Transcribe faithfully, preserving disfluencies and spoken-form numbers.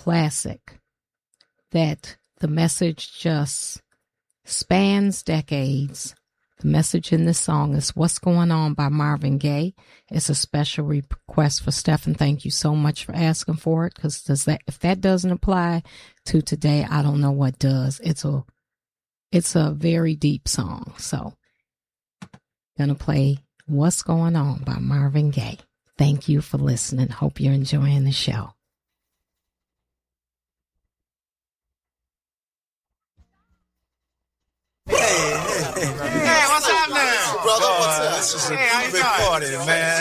classic that the message just spans decades. The message in this song is What's Going On by Marvin Gaye. It's a special request for Stephen. Thank you so much for asking for it, because does that if that doesn't apply to today, I don't know what does. It's a it's a very deep song. So gonna play What's Going On by Marvin Gaye. Thank you for listening. Hope you're enjoying the show. Hey, what's up now? Brother, what's up? This is a hey, big party, man.